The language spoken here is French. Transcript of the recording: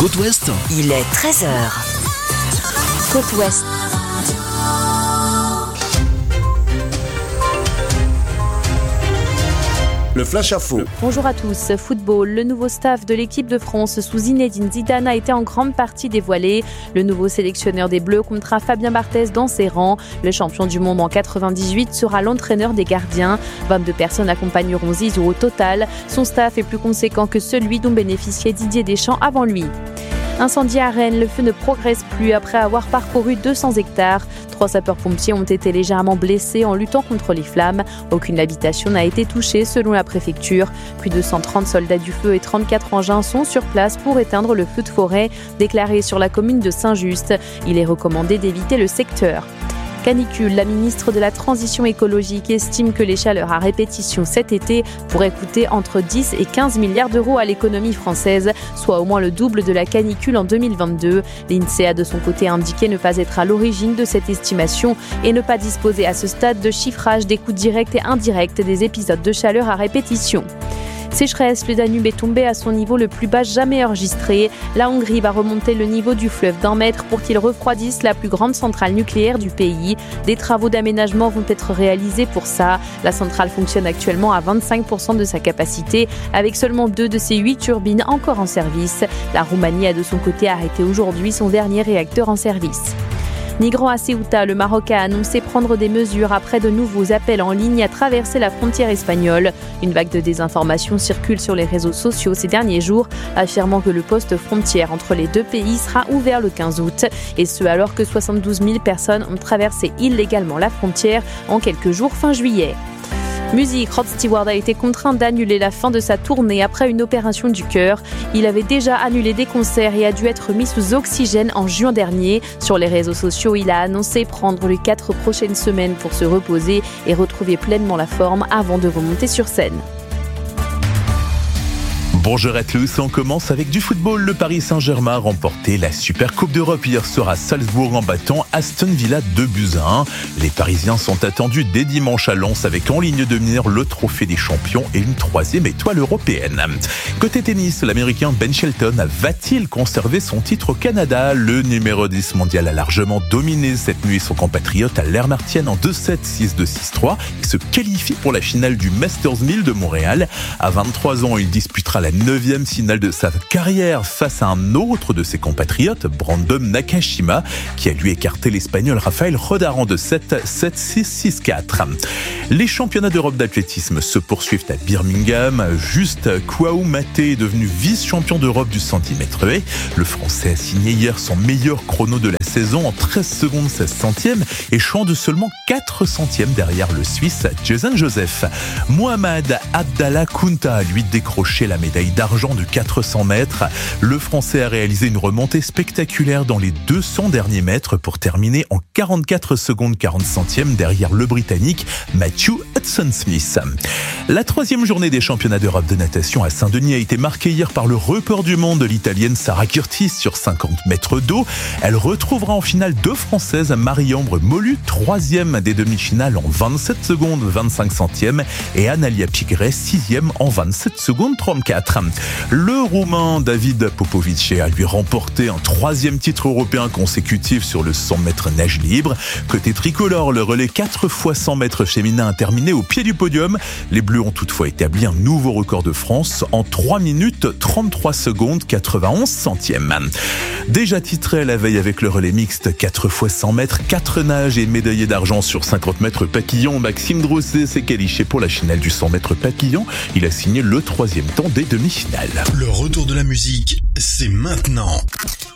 Côte Ouest. Il est 13h. Côte Ouest. Le Flash Info. Bonjour à tous. Football, le nouveau staff de l'équipe de France sous Zinedine Zidane a été en grande partie dévoilé. Le nouveau sélectionneur des Bleus comptera Fabien Barthez dans ses rangs. Le champion du monde en 98 sera l'entraîneur des gardiens. 22 personnes accompagneront Zizou au total. Son staff est plus conséquent que celui dont bénéficiait Didier Deschamps avant lui. Incendie à Rennes, le feu ne progresse plus après avoir parcouru 200 hectares. 3 sapeurs-pompiers ont été légèrement blessés en luttant contre les flammes. Aucune habitation n'a été touchée selon la préfecture. Plus de 130 soldats du feu et 34 engins sont sur place pour éteindre le feu de forêt, déclaré sur la commune de Saint-Just. Il est recommandé d'éviter le secteur. Canicule, la ministre de la Transition écologique estime que les chaleurs à répétition cet été pourraient coûter entre 10 et 15 milliards d'euros à l'économie française, soit au moins le double de la canicule en 2022. L'INSEE a de son côté indiqué ne pas être à l'origine de cette estimation et ne pas disposer à ce stade de chiffrage des coûts directs et indirects des épisodes de chaleur à répétition. Sécheresse, le Danube est tombé à son niveau le plus bas jamais enregistré. La Hongrie va remonter le niveau du fleuve d'1 mètre pour qu'il refroidisse la plus grande centrale nucléaire du pays. Des travaux d'aménagement vont être réalisés pour ça. La centrale fonctionne actuellement à 25% de sa capacité, avec seulement 2 de ses 8 turbines encore en service. La Roumanie a de son côté arrêté aujourd'hui son dernier réacteur en service. Migrant à Ceuta, le Maroc a annoncé prendre des mesures après de nouveaux appels en ligne à traverser la frontière espagnole. Une vague de désinformation circule sur les réseaux sociaux ces derniers jours, affirmant que le poste frontière entre les deux pays sera ouvert le 15 août. Et ce, alors que 72 000 personnes ont traversé illégalement la frontière en quelques jours fin juillet. Musique, Rod Stewart a été contraint d'annuler la fin de sa tournée après une opération du cœur. Il avait déjà annulé des concerts et a dû être mis sous oxygène en juin dernier. Sur les réseaux sociaux, il a annoncé prendre les 4 prochaines semaines pour se reposer et retrouver pleinement la forme avant de remonter sur scène. Bonjour à tous, on commence avec du football. Le Paris Saint-Germain a remporté la Super Coupe d'Europe hier soir à Salzbourg en battant Aston Villa 2-1. Les Parisiens sont attendus dès dimanche à Lens avec en ligne de mire le trophée des champions et une 3e étoile européenne. Côté tennis, l'Américain Ben Shelton va-t-il conserver son titre au Canada? Le numéro 10 mondial a largement dominé cette nuit son compatriote à l'Hermartienne en 2-7, 6-2, 6-3 et se qualifie pour la finale du Masters 1000 de Montréal. À 23 ans, il disputera la 9e finale de sa carrière face à un autre de ses compatriotes, Brandon Nakashima, qui a lui écarté l'Espagnol Rafael Rodarán de 7-7, 6-6, 6-4. Les championnats d'Europe d'athlétisme se poursuivent à Birmingham. Juste Kouaoumate est devenu vice-champion d'Europe du 110 mètres haies. Le Français a signé hier son meilleur chrono de la saison en 13 secondes 16 centièmes, échouant de seulement 4 centièmes derrière le Suisse Jason Joseph. Mohamed Abdallah Kounta a lui décroché la médaille d'argent de 400 mètres. Le Français a réalisé une remontée spectaculaire dans les 200 derniers mètres pour terminer en 44 secondes 40 centièmes derrière le Britannique Matthew Hudson-Smith. La 3e journée des championnats d'Europe de natation à Saint-Denis a été marquée hier par le record du monde de l'Italienne Sarah Curtis sur 50 mètres d'eau. Elle retrouvera en finale 2 Françaises, Marie-Ambre Molu, 3e des demi-finales en 27 secondes 25 centièmes et Analia Pigret, 6e en 27 secondes 34. Le Roumain David Popovic a lui remporté un 3e titre européen consécutif sur le 100 mètres nage libre. Côté tricolore, le relais 4 x 100 mètres féminin a terminé au pied du podium. Les Bleus ont toutefois établi un nouveau record de France en 3 minutes 33 secondes 91 centièmes. Déjà titré la veille avec le relais mixte 4 x 100 mètres, 4 nages et médaillé d'argent sur 50 mètres papillon, Maxime Drousset s'est qualifié pour la finale du 100 mètres papillon. Il a signé le 3e temps des demi-finales. Le retour de la musique, c'est maintenant.